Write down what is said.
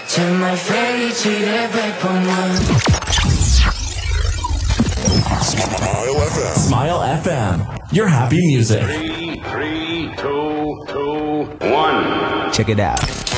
Ce mai fericire pe pământ. Smile FM. Smile FM. Your happy music. 3, 2, 1. Check it out.